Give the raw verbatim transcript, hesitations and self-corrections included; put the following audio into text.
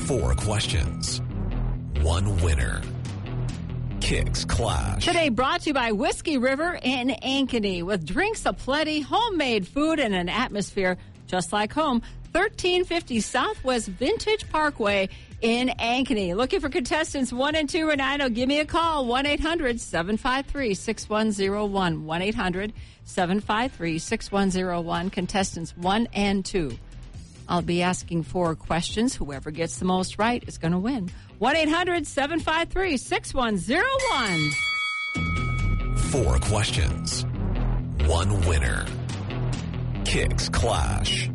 Four questions. One winner. Kicks Clash. Today brought to you by Whiskey River in Ankeny. With drinks aplenty, homemade food, and an atmosphere just like home. thirteen fifty Southwest Vintage Parkway in Ankeny. Looking for contestants one and two, Renino, give me a call. one eight hundred seven five three six one zero one. one eight hundred seven five three six one zero one. Contestants one and two. I'll be asking four questions. Whoever gets the most right is going to win. one eight hundred seven five three six one zero one. Four questions. One winner. Kicks Clash.